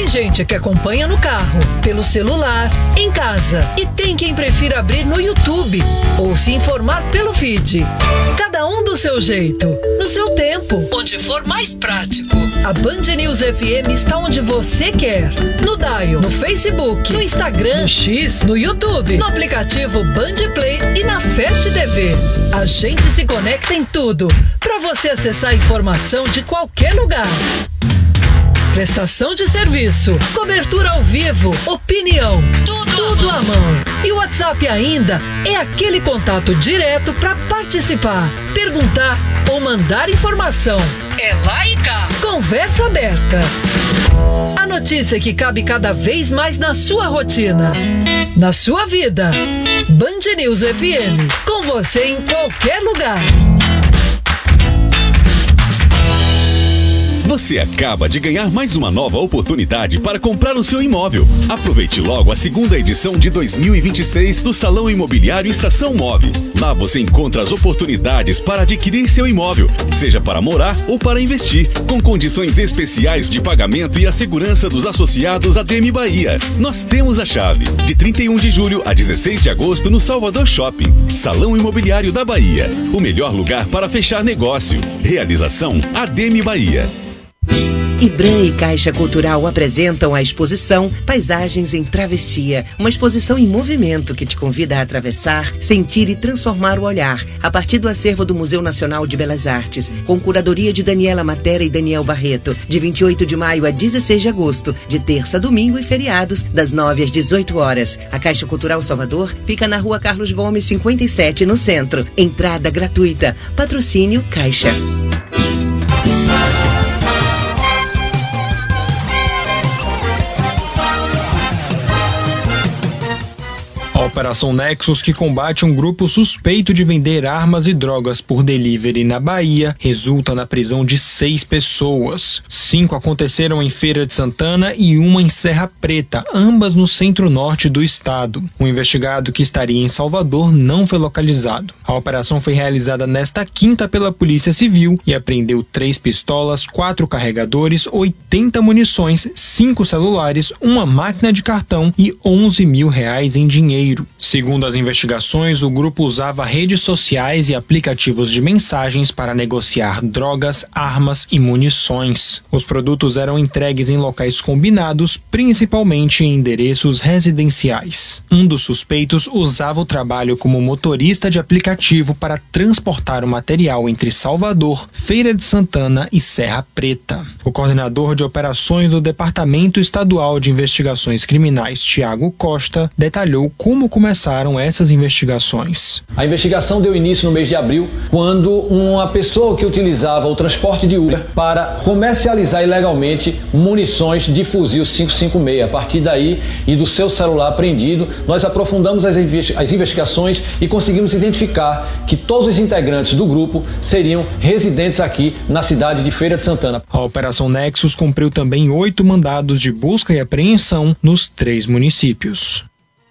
Tem gente que acompanha no carro, pelo celular, em casa. E tem quem prefira abrir no YouTube ou se informar pelo feed. Cada um do seu jeito, no seu tempo, onde for mais prático. A Band News FM está onde você quer. No Dial, no Facebook, no Instagram, no X, no YouTube, no aplicativo Band Play e na Fast TV. A gente se conecta em tudo para você acessar a informação de qualquer lugar. Prestação de serviço, cobertura ao vivo, opinião, tudo à mão. E o WhatsApp ainda é aquele contato direto para participar, perguntar ou mandar informação. É lá e cá. Conversa aberta. A notícia que cabe cada vez mais na sua rotina, na sua vida. Band News FM, com você em qualquer lugar. Você acaba de ganhar mais uma nova oportunidade para comprar o seu imóvel. Aproveite logo a segunda edição de 2026 do Salão Imobiliário Estação Move. Lá você encontra as oportunidades para adquirir seu imóvel, seja para morar ou para investir, com condições especiais de pagamento e a segurança dos associados à ADM Bahia. Nós temos a chave. De 31 de julho a 16 de agosto no Salvador Shopping. Salão Imobiliário da Bahia. O melhor lugar para fechar negócio. Realização ADM Bahia. Ibram e Caixa Cultural apresentam a exposição Paisagens em Travessia, uma exposição em movimento que te convida a atravessar, sentir e transformar o olhar, a partir do acervo do Museu Nacional de Belas Artes, com curadoria de Daniela Matera e Daniel Barreto, de 28 de maio a 16 de agosto, de terça a domingo e feriados, das 9 às 18 horas. A Caixa Cultural Salvador fica na Rua Carlos Gomes, 57, no centro. Entrada gratuita. Patrocínio Caixa. A Operação Nexus, que combate um grupo suspeito de vender armas e drogas por delivery na Bahia, resulta na prisão de 6 pessoas. 5 aconteceram em Feira de Santana e uma em Serra Preta, ambas no centro-norte do estado. O investigado, que estaria em Salvador, não foi localizado. A operação foi realizada nesta quinta pela Polícia Civil e apreendeu 3 pistolas, 4 carregadores, 80 munições, 5 celulares, uma máquina de cartão e R$11 mil em dinheiro. Segundo as investigações, o grupo usava redes sociais e aplicativos de mensagens para negociar drogas, armas e munições. Os produtos eram entregues em locais combinados, principalmente em endereços residenciais. Um dos suspeitos usava o trabalho como motorista de aplicativo para transportar o material entre Salvador, Feira de Santana e Serra Preta. O coordenador de operações do Departamento Estadual de Investigações Criminais, Tiago Costa, detalhou como começaram essas investigações. A investigação deu início no mês de abril, quando uma pessoa que utilizava o transporte de Uber para comercializar ilegalmente munições de fuzil 556. A partir daí e do seu celular apreendido, nós aprofundamos as investigações e conseguimos identificar que todos os integrantes do grupo seriam residentes aqui na cidade de Feira de Santana. A Operação Nexus cumpriu também 8 mandados de busca e apreensão nos 3 municípios.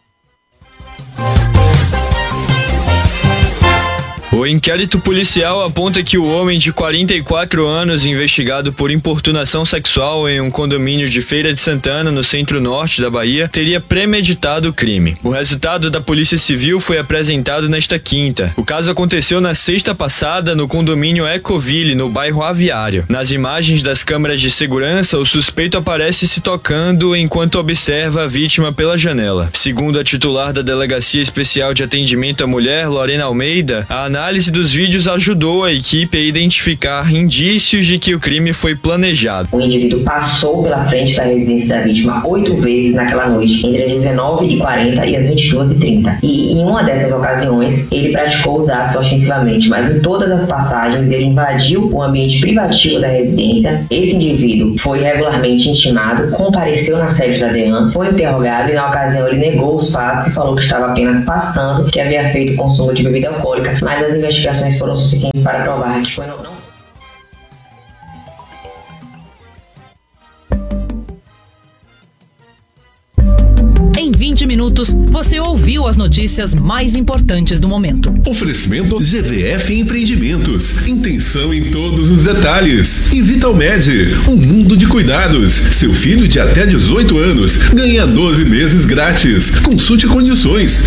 O inquérito policial aponta que o homem de 44 anos, investigado por importunação sexual em um condomínio de Feira de Santana, no centro-norte da Bahia, teria premeditado o crime. O resultado da Polícia Civil foi apresentado nesta quinta. O caso aconteceu na sexta passada no condomínio Ecoville, no bairro Aviário. Nas imagens das câmeras de segurança, o suspeito aparece se tocando enquanto observa a vítima pela janela. Segundo a titular da Delegacia Especial de Atendimento à Mulher, Lorena Almeida, a análise dos vídeos ajudou a equipe a identificar indícios de que o crime foi planejado. O indivíduo passou pela frente da residência da vítima 8 vezes naquela noite, entre as 19h40 e as 22h30. E em uma dessas ocasiões, ele praticou os atos ostensivamente, mas em todas as passagens ele invadiu o ambiente privativo da residência. Esse indivíduo foi regularmente intimado, compareceu na sede da DEAN, foi interrogado e na ocasião ele negou os fatos e falou que estava apenas passando, que havia feito consumo de bebida alcoólica, mas as investigações foram suficientes para provar que foi não. Em 20 minutos, você ouviu as notícias mais importantes do momento. Oferecimento GVF Empreendimentos. Intenção em todos os detalhes. E Vitalmed, um mundo de cuidados. Seu filho de até 18 anos ganha 12 meses grátis. Consulte condições.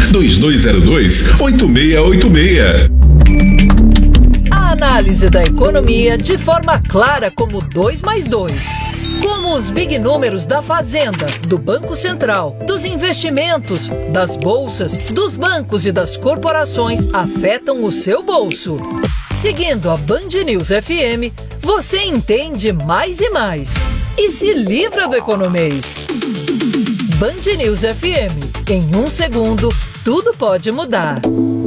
2202-8686. A análise da economia de forma clara como 2 mais 2. Como os big números da Fazenda, do Banco Central, dos investimentos, das bolsas, dos bancos e das corporações afetam o seu bolso. Seguindo a Band News FM, você entende mais e mais e se livra do economês. Band News FM. Em 1 segundo, tudo pode mudar.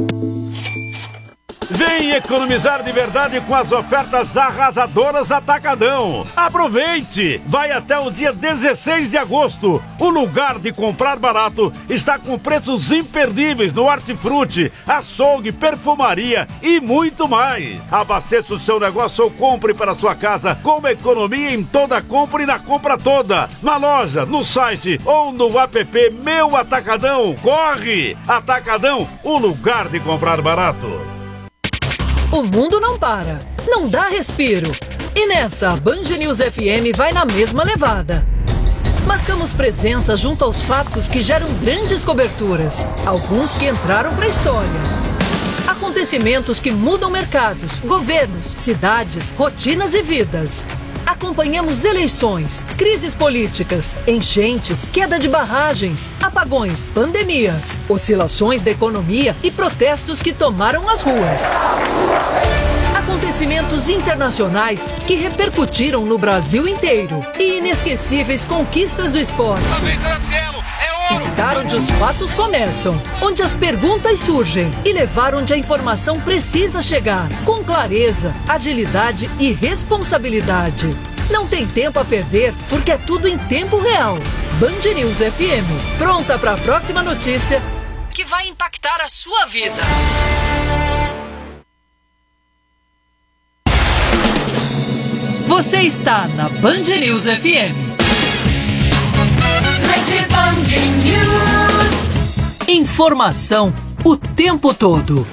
Vem economizar de verdade com as ofertas arrasadoras Atacadão. Aproveite! Vai até o dia 16 de agosto. O lugar de comprar barato está com preços imperdíveis no hortifruti, açougue, perfumaria e muito mais. Abasteça o seu negócio ou compre para sua casa com economia em toda compra e na compra toda. Na loja, no site ou no app Meu Atacadão. Corre! Atacadão, o lugar de comprar barato. O mundo não para, não dá respiro. E nessa, a Band News FM vai na mesma levada. Marcamos presença junto aos fatos que geram grandes coberturas, alguns que entraram para a história. Acontecimentos que mudam mercados, governos, cidades, rotinas e vidas. Acompanhamos eleições, crises políticas, enchentes, queda de barragens, apagões, pandemias, oscilações da economia e protestos que tomaram as ruas. Acontecimentos internacionais que repercutiram no Brasil inteiro e inesquecíveis conquistas do esporte. Estar onde os fatos começam, onde as perguntas surgem e levar onde a informação precisa chegar, com clareza, agilidade e responsabilidade. Não tem tempo a perder, porque é tudo em tempo real. Band News FM, pronta para a próxima notícia que vai impactar a sua vida. Você está na Band News FM. Informação o tempo todo.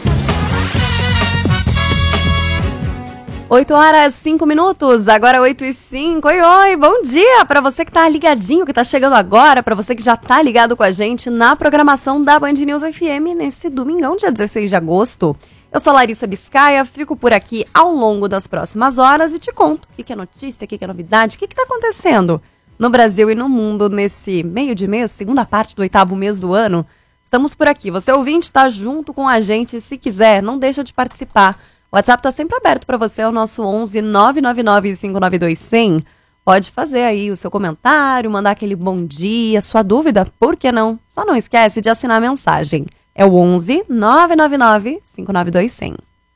8h05, agora 8h05. Oi, bom dia para você que tá ligadinho, que tá chegando agora, para você que já tá ligado com a gente na programação da Band News FM nesse domingão, dia 16 de agosto. Eu sou Larissa Biscaia, fico por aqui ao longo das próximas horas e te conto o que é notícia, o que é novidade, o que tá acontecendo no Brasil e no mundo nesse meio de mês, segunda parte do 8º mês do ano. Estamos por aqui. Você ouvinte está junto com a gente. Se quiser, não deixa de participar. O WhatsApp está sempre aberto para você, é o nosso 11 999 592 100. Pode fazer aí o seu comentário, mandar aquele bom dia, sua dúvida, por que não? Só não esquece de assinar a mensagem. É o 11 999 592 100.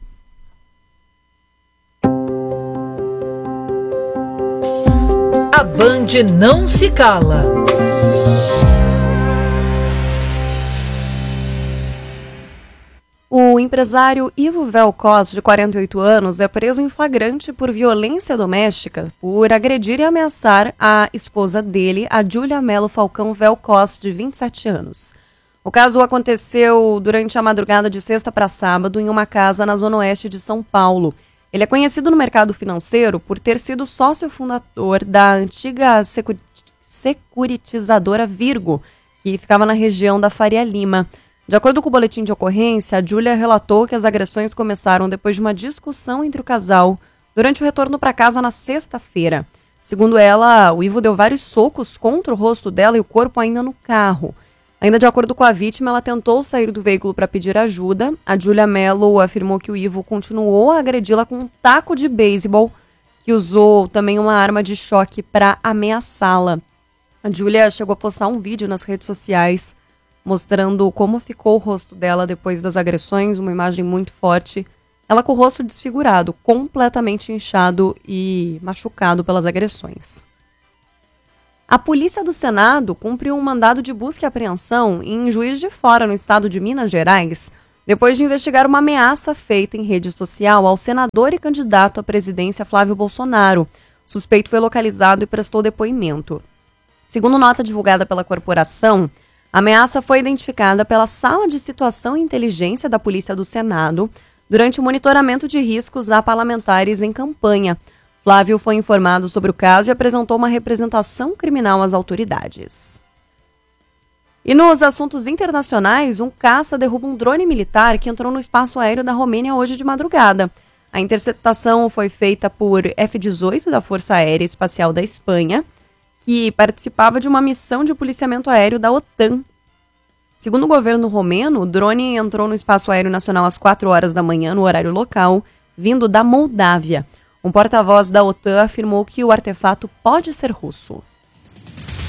A Band não se cala. O empresário Ivo Velkos, de 48 anos, é preso em flagrante por violência doméstica por agredir e ameaçar a esposa dele, a Júlia Melo Falcão Velkos, de 27 anos. O caso aconteceu durante a madrugada de sexta para sábado em uma casa na zona oeste de São Paulo. Ele é conhecido no mercado financeiro por ter sido sócio fundador da antiga securitizadora Virgo, que ficava na região da Faria Lima. De acordo com o boletim de ocorrência, a Júlia relatou que as agressões começaram depois de uma discussão entre o casal durante o retorno para casa na sexta-feira. Segundo ela, o Ivo deu vários socos contra o rosto dela e o corpo ainda no carro. Ainda de acordo com a vítima, ela tentou sair do veículo para pedir ajuda. A Júlia Melo afirmou que o Ivo continuou a agredi-la com um taco de beisebol, que usou também uma arma de choque para ameaçá-la. A Júlia chegou a postar um vídeo nas redes sociais mostrando como ficou o rosto dela depois das agressões, uma imagem muito forte. Ela com o rosto desfigurado, completamente inchado e machucado pelas agressões. A Polícia do Senado cumpriu um mandado de busca e apreensão em Juiz de Fora, no estado de Minas Gerais, depois de investigar uma ameaça feita em rede social ao senador e candidato à presidência Flávio Bolsonaro. O suspeito foi localizado e prestou depoimento. Segundo nota divulgada pela corporação, A ameaça foi identificada pela Sala de Situação e Inteligência da Polícia do Senado durante o monitoramento de riscos a parlamentares em campanha. Flávio foi informado sobre o caso e apresentou uma representação criminal às autoridades. E nos assuntos internacionais, um caça derruba um drone militar que entrou no espaço aéreo da Romênia hoje de madrugada. A interceptação foi feita por F-18 da Força Aérea Espacial da Espanha, que participava de uma missão de policiamento aéreo da OTAN. Segundo o governo romeno, o drone entrou no espaço aéreo nacional às 4 horas da manhã, no horário local, vindo da Moldávia. Um porta-voz da OTAN afirmou que o artefato pode ser russo.